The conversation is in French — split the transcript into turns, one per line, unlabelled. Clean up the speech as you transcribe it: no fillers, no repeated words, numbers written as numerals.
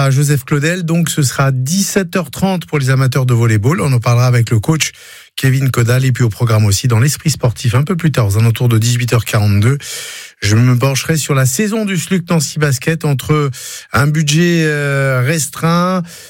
à Joseph Claudel. Donc, ce sera 17h30 pour les amateurs de volleyball. On en parlera avec le coach Kevin Caudal. Et puis au programme aussi, dans l'esprit sportif, un peu plus tard, aux alentours de 18h42, je me pencherai sur la saison du SLUC Nancy Basket entre un budget restreint,